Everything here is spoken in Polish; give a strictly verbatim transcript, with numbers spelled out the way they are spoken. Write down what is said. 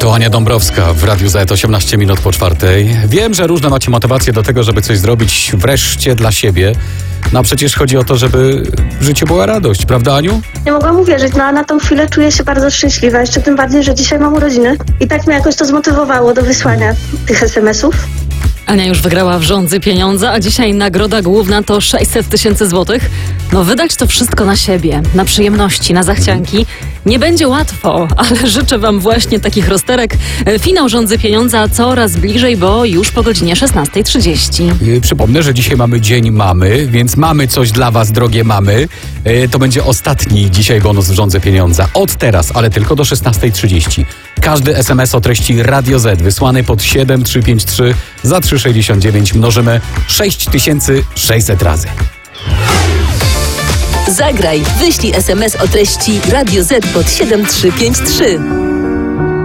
To Ania Dąbrowska w Radiu Z osiemnaście minut po czwartej. Wiem, że różne macie motywacje do tego, żeby coś zrobić wreszcie dla siebie. No a przecież chodzi o to, żeby w życiu była radość, prawda Aniu? Nie mogłam uwierzyć, no a na tą chwilę czuję się bardzo szczęśliwa, jeszcze tym bardziej, że dzisiaj mam urodziny. I tak mnie jakoś to zmotywowało do wysłania tych es em esów. Ania już wygrała w żądzy pieniądze, a dzisiaj nagroda główna to sześćset tysięcy złotych. No wydać to wszystko na siebie, na przyjemności, na zachcianki. Nie będzie łatwo, ale życzę wam właśnie takich rozterek. Finał żądzy pieniądza coraz bliżej, bo już po godzinie szesnasta trzydzieści. Yy, przypomnę, że dzisiaj mamy Dzień Mamy, więc mamy coś dla was, drogie mamy. Yy, to będzie ostatni dzisiaj bonus w żądze pieniądza. Od teraz, ale tylko do szesnasta trzydzieści. Każdy es em es o treści Radio Z wysłany pod siedem trzy pięć trzy za trzy sześćdziesiąt dziewięć mnożymy sześć tysięcy sześćset razy. Zagraj, wyślij es em es o treści Radio Z pod siedem trzy pięć trzy.